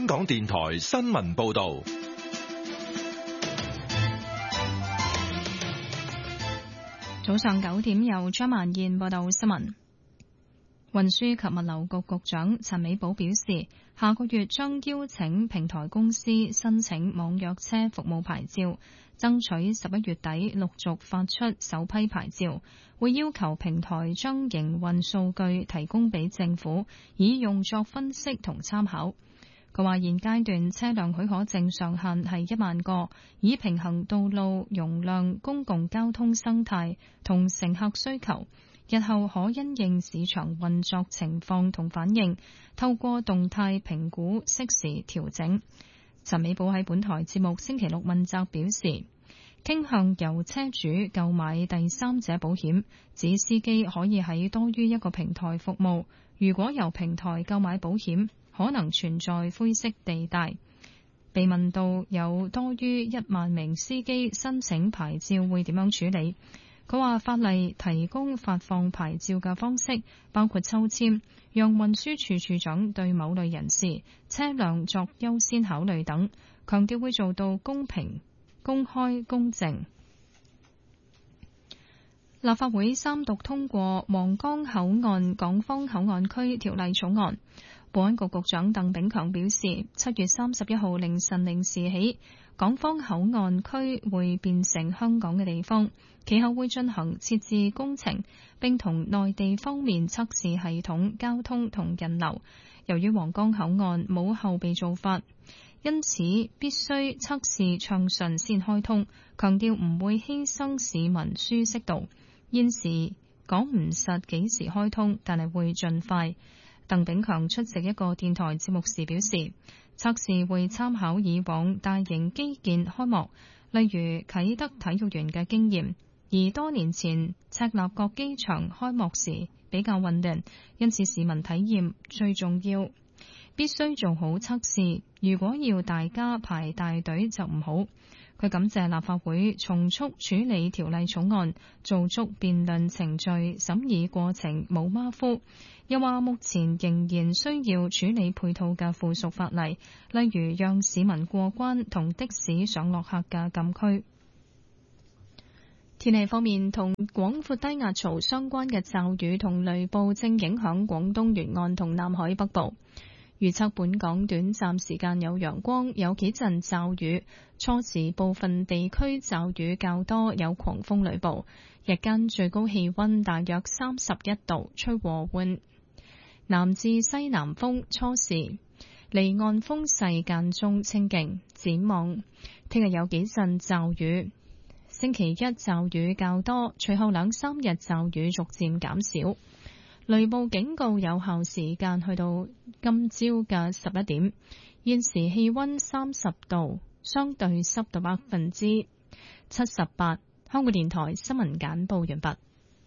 港電台新聞報道。 早上9點，由張曼燕報道新聞。運輸及物流局局長陳美寶表示，下個月將邀請平台公司申請網約車服務牌照，爭取11月底陸續發出首批牌照，會要求平台將營運數據提供俾政府，以用作分析同參考。佢話現階段車輛許可證上限係1萬個，以平衡道路容量、公共交通生態同乘客需求。日後可因應市場運作情況同反應，透過動態評估適時調整。陳美寶喺本台節目星期六問責表示，傾向由車主購買第三者保險，指司機可以喺多於一個平台服務。如果由平台購買保險，可能存在灰色地帶。被問到有多於1萬名司機申請牌照會點樣處理，佢話法例提供發放牌照嘅方式，包括抽籤，讓運輸署署長對某類人士車輛作優先考慮等，強調會做到公平、公開、公正。立法會三讀通過皇崗口岸港方口岸區條例草案。保安局局長鄧炳強表示，7月31號凌晨0時起，港方口岸區會變成香港嘅地方，其後會進行設置工程，並同內地方面測試系統、交通同人流。由於皇崗口岸冇後備做法，因此必須測試暢順先開通，強調唔會犧牲市民舒適度。現時講唔實幾時開通，但係會盡快。鄧炳強出席一個電台節目時表示，測試會參考以往大型基建開幕，例如啟德體育園嘅經驗，而多年前赤鱲角機場開幕時比較混亂，因此市民體驗最重要，必須做好測試。如果要大家排大隊就唔好。佢感謝立法會從速處理條例草案，做足辯論程序，審議過程冇馬虎。又話目前仍然需要處理配套嘅附屬法例，例如讓市民過關同的士上落客嘅禁區。天氣方面，同廣闊低壓槽相關嘅驟雨同雷暴正影響廣東沿岸同南海北部。預測本港短暫時間有陽光，有幾陣驟雨，初時部分地區驟雨較多，有狂風雷暴。日間最高氣溫大約31度，吹和緩南至西南風，初時離岸風勢間中清勁。展望聽日有幾陣驟雨，星期一驟雨較多，隨後2、3日驟雨逐漸減少。雷暴警告有效時間去到今朝嘅11點。現時氣溫30度，相對濕度78%。香港電台新聞簡報完畢。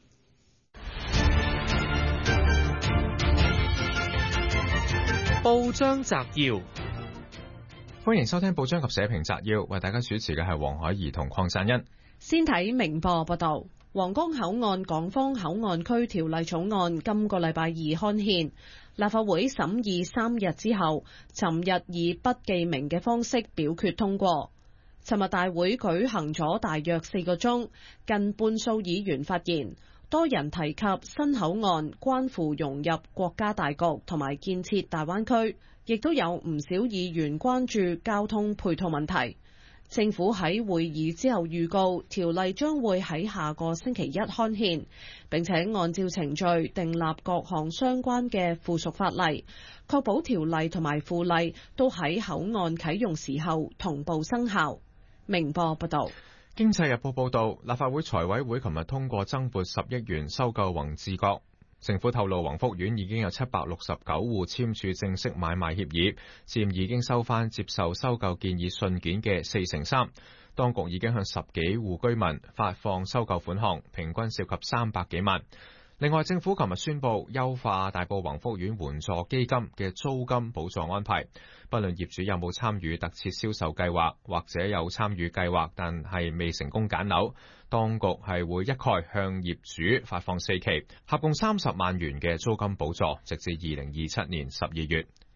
報章摘要，歡迎收聽報章及社評摘要，為大家主持嘅係黃海怡同鄺贊恩。 先睇明報報道。皇崗口岸港方口岸區條例草案今個禮拜2刊憲，立法會審議3日之後，尋日以不記名嘅方式表決通過。尋日大會舉行咗大約4個鐘，近半數議員發言，多人提及新口岸關乎融入國家大局同埋建設大灣區，亦都有唔少議員關注交通配套問題。政府喺會議之後預告，條例將會喺下個星期一刊憲，並且按照程序訂立各項相關嘅附屬法例，確保條例同埋附例都喺口岸啟用時候同步生效。明報報道。 經濟日報報道，立法會財委會琴日通過增撥10億元收購宏志閣。政府透露，宏福苑已經有769戶簽署正式買賣協議，佔已經收翻接受收購建議信件嘅43%。當局已經向10幾戶居民發放收購款項，平均涉及300幾萬。另外，政府琴日宣布優化大埔宏福苑援助基金嘅租金補助安排，不論業主有冇參與特設銷售計劃，或者有參與計劃但係未成功揀樓，當局係會一概向業主發放4期，合共30萬元嘅租金補助，直至2027年12月。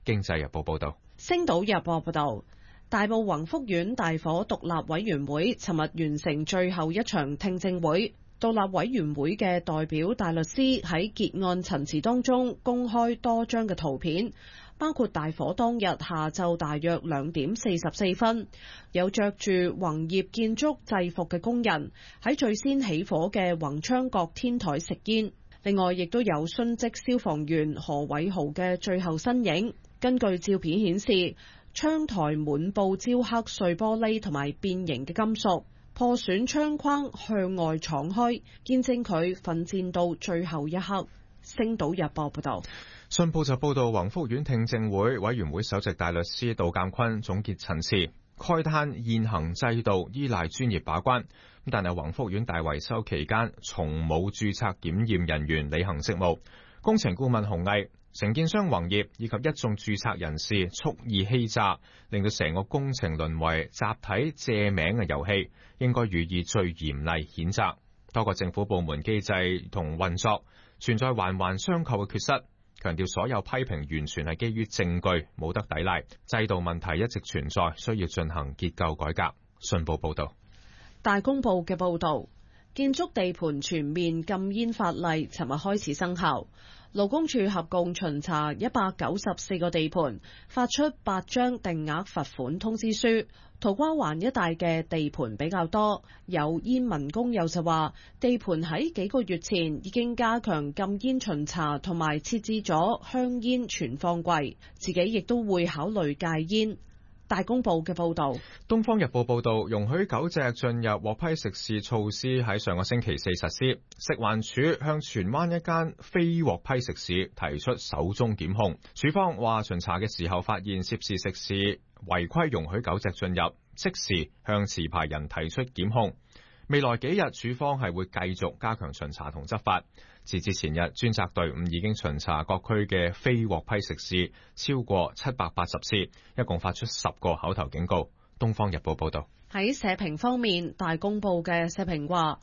經濟日報報道。 星島日報報道，大埔宏福苑大火獨立委員會尋日完成最後一場聽證會。獨立委員會嘅代表大律師喺結案陳詞當中公開多張嘅圖片，包括大火當日下晝大約2點44分，有着住宏業建築制服嘅工人喺最先起火嘅宏昌閣天台食煙。另外，亦都有殉職消防員何偉豪嘅最後身影。根據照片顯示，窗台滿布焦黑碎玻璃同埋變形嘅金屬。破損窗框向外敞開，見證佢奮戰到最後一刻。星島日報報道。 信報就報道，宏福苑聽證會委員會首席大律師杜鑑坤總結陳詞，慨嘆現行制度依賴專業把關，但係宏福苑大維修期間從冇註冊檢驗人員履行職務，工程顧問洪毅、承建商宏業以及一眾註冊人士蓄意欺詐，令到成個工程淪為集體借名嘅遊戲，應該予以最嚴厲譴責。多個政府部門機制同運作存在環環相扣嘅缺失，強調所有批評完全係基於證據，冇得抵賴，制度問題一直存在，需要進行結構改革。信報報道。 大公報嘅報導，建築地盤全面禁煙法例尋日開始生效。勞工處合共巡查194個地盤，發出8張定額罰款通知書。土瓜灣一帶嘅地盤比較多，有煙民工友就話，地盤喺幾個月前已經加強禁煙巡查，同埋設置咗香煙存放櫃，自己亦都會考慮戒煙。大公報嘅報導。 東方日報報導，容許狗隻進入獲批食肆措施喺上個星期四實施。食環署向荃灣一間非獲批食肆提出首宗檢控。署方話巡查嘅時候發現涉事食肆違規容許狗隻進入，即時向持牌人提出檢控。未來幾日署方係會繼續加強巡查同執法。截至前日，專責隊伍已經巡查各區嘅非獲批食肆超過780次，一共發出10個口頭警告。東方日報報道。 喺社評方面，大公報嘅社評話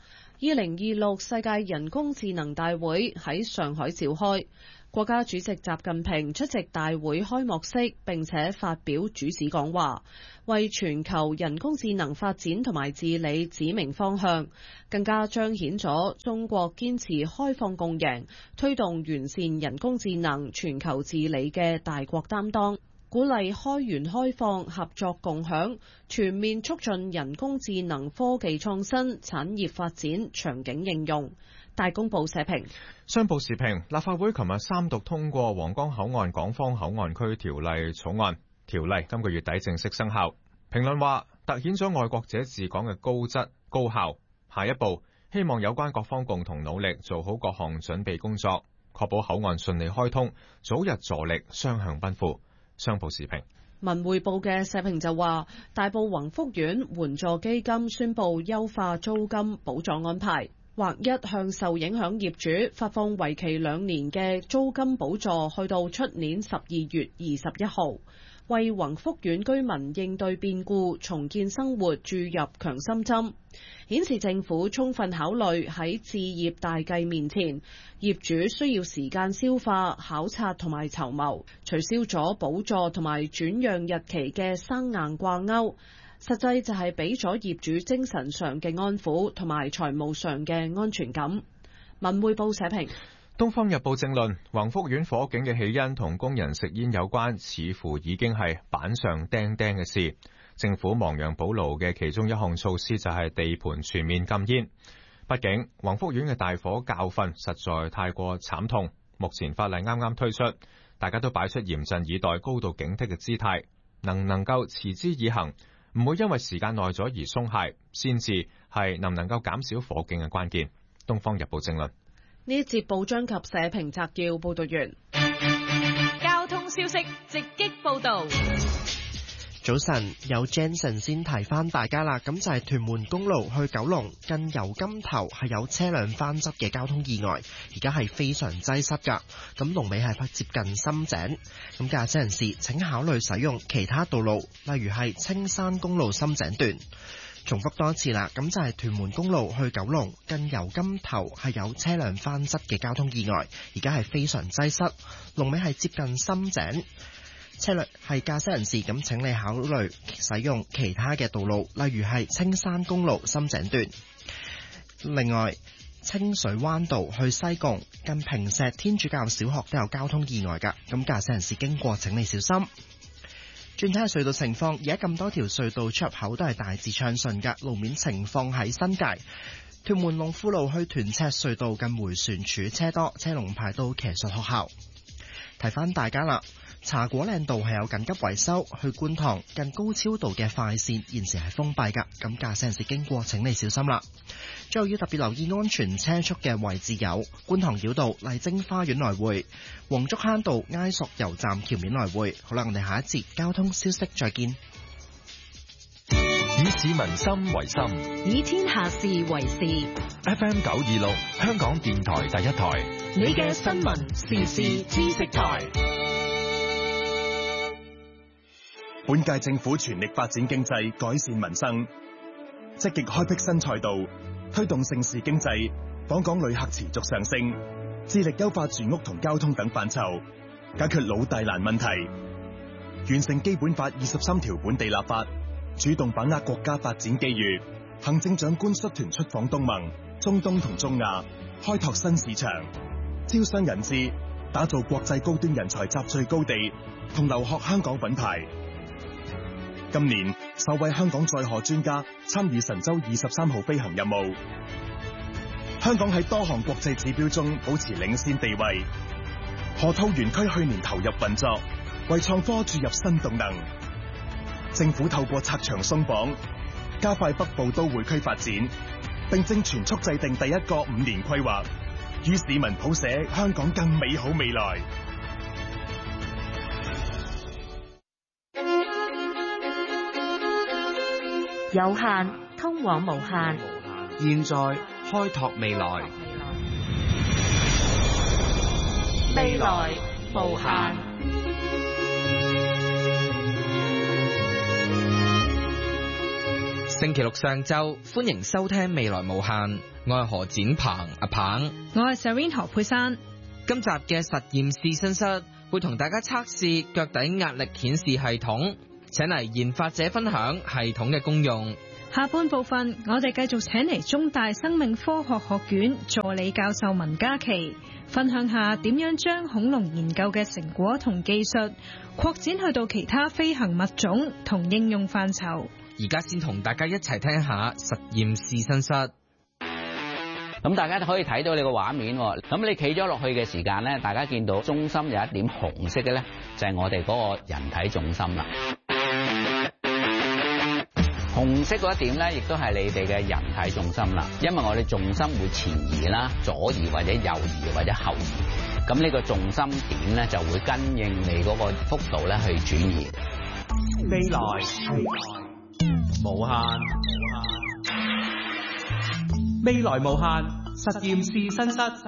，2026世界人工智能大會喺上海召開，國家主席習近平出席大會開幕式，並且發表主旨講話，為全球人工智能發展同埋治理指明方向，更加彰顯咗中國堅持開放共贏，推動完善人工智能全球治理嘅大國擔當，鼓勵開源開放、合作共享，全面促進人工智能科技創新、產業發展、場景應用。大公報社評。 商報時評，立法會琴日三讀通過皇崗口岸港方口岸區條例草案，條例今個月底正式生效。評論話，凸顯咗愛國者治港嘅高質高效。下一步，希望有關各方共同努力，做好各項準備工作，確保口岸順利開通，早日助力雙向奔赴。商報時評。 文匯報嘅社評就話，大埔宏福苑援助基金宣布優化租金補助安排，劃一向受影響業主發放為期2年嘅租金補助，去到出年12月21號，為宏福苑居民應對變故、重建生活注入強心針，顯示政府充分考慮喺置業大計面前，業主需要時間消化、考察同埋籌謀，取消咗補助同埋轉讓日期嘅生硬掛鈎，實際就係俾咗業主精神上嘅安撫同埋財務上嘅安全感。文匯報社評。 東方日報正論，宏福苑火警嘅起因同工人食煙有關，似乎已經係板上釘釘嘅事。政府亡羊補牢嘅其中一項措施就係地盤全面禁煙。畢竟宏福苑嘅大火教訓實在太過慘痛，目前法例啱啱推出，大家都擺出嚴陣以待、高度警惕嘅姿態，能夠持之以恆，唔會因為時間耐咗而鬆懈，先至係能唔能夠減少火警嘅關鍵。東方日報正論。 呢一節報章及社評摘要報道完。 交通消息直擊報道。 早晨，有 Jensen 先提翻大家啦，咁就係屯門公路去九龍近油柑頭係有車輛翻側嘅交通意外，而家係非常擠塞噶，咁龍尾係接近深井，咁駕駛人士請考慮使用其他道路，例如係青山公路深井段。重複多一次啦，咁就係屯門公路去九龍近油柑頭係有車輛翻側嘅交通意外，而家係非常擠塞，龍尾係接近深井。 車駕駛人士咁，請你考慮使用其他嘅道路，例如係青山公路深井段。另外，清水灣道去西貢近坪石天主教小學都有交通意外㗎，咁駕駛人士經過請你小心。轉睇下隧道情況，而家咁多條隧道出入口都係大致暢順㗎。路面情況喺新界屯門龍富路去屯赤隧道近迴旋處車多，車龍排到騎術學校。提翻大家啦，茶果嶺道係有緊急維修，去觀塘近高超道嘅快線現時係封閉㗎，咁駕駛人士經過請你小心啦。最後要特別留意安全車速嘅位置有觀塘繞道麗晶花園來回、黃竹坑道埃索油站橋面來回。好啦，我哋下一節交通消息再見。 以市民心為心， 以天下事為事。 FM 926，香港電台第一台， 你嘅新聞時事知識台。 本屆政府全力發展經濟，改善民生，積極開闢新賽道，推動盛事經濟，訪港旅客持續上升，致力優化住屋同交通等範疇，解決老大難問題，完成基本法23條本地立法，主動把握國家發展機遇。行政長官率團出訪東盟、中東同中亞，開拓新市場，招商引資，打造國際高端人才集聚高地，同留學香港品牌。今年首位香港載荷專家參與神舟23號飛行任務，香港喺多項國際指標中保持領先地位。河套園區去年投入運作，為創科注入新動能。政府透過拆牆鬆綁，加快北部都會區發展，並正全速制定第一個5年規劃，與市民譜寫香港更美好未來。 有限通往無限， 現在開拓未來， 未來無限。 星期六上晝，歡迎收聽未來無限。我係何展鵬阿鵬， 我係 Serene 何佩珊。 今集嘅實驗試身室會同大家測試腳底壓力顯示系統，請嚟研發者分享系統嘅功用。 下半部分我哋繼續請嚟中大生命科學學院助理教授文嘉琪，分享下點樣將恐龍研究嘅成果同技術擴展去到其他飛行物種同應用範疇。 而家先同大家一齊聽下實驗試身室。 咁大家可以睇到你個畫面，咁你企咗落去嘅時間咧，大家見到中心有一點紅色嘅咧，就係我哋嗰個人體重心啦。紅色嗰一點咧，亦都係你哋嘅人體重心啦。因為我哋重心會前移啦、左移或者右移或者後移，咁呢個重心點咧就會跟應你嗰個幅度咧去轉移。 未來無限，未來無限實驗試身室。